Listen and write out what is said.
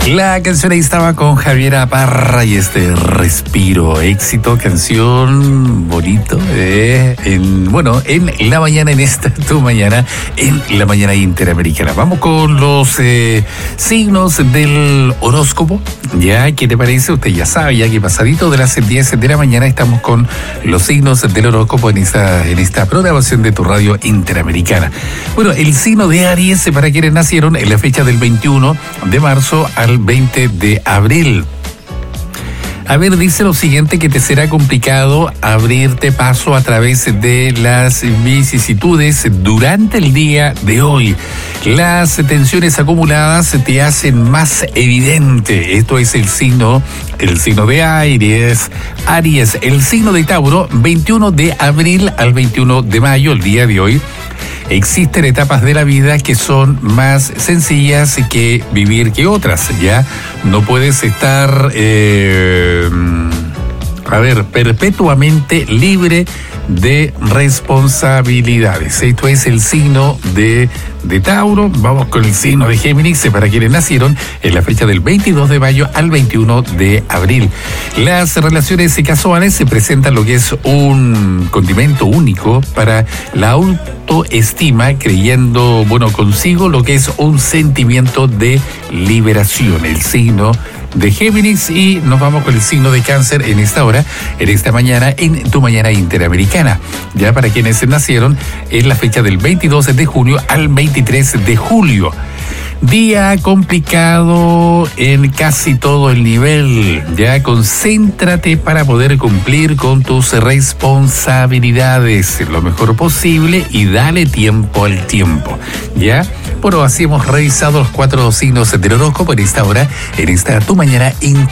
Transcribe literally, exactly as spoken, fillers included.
La canción ahí estaba con Javiera Parra y este Respiro, éxito, canción bonito, eh, en, bueno, en la mañana, en esta tu mañana, en la mañana interamericana. Vamos con los eh, signos del horóscopo, ya, ¿qué te parece? Usted ya sabe, ya que pasadito de las diez de la mañana estamos con los signos del horóscopo en esta, en esta programación de tu radio interamericana. Bueno, el signo de Aries, para quienes nacieron en la fecha del veintiuno de marzo al veinte de abril. A ver, dice lo siguiente, que te será complicado abrirte paso a través de las vicisitudes durante el día de hoy. Las tensiones acumuladas te hacen más evidente. Esto es el signo, el signo de Aries. Aries, el signo de Tauro, veintiuno de abril al veintiuno de mayo, el día de hoy. Existen etapas de la vida que son más sencillas que vivir que otras, ¿ya? No puedes estar, eh, a ver, perpetuamente libre de responsabilidades. Esto es el signo de, de Tauro. Vamos con el signo de Géminis, para quienes nacieron en la fecha del veintidós de mayo al veintiuno de abril. Las relaciones casuales se presentan lo que es un condimento único para la autoestima, creyendo, bueno, consigo lo que es un sentimiento de liberación. El signo de Géminis, y nos vamos con el signo de Cáncer en esta hora, en esta mañana, en tu mañana interamericana. Ya para quienes nacieron en la fecha del veintidós de junio al veintitrés de julio. Día complicado en casi todo el nivel. Ya concéntrate para poder cumplir con tus responsabilidades lo mejor posible y dale tiempo al tiempo. Ya, bueno, así hemos revisado los cuatro signos del horóscopo en esta hora, en esta tu mañana interamericana.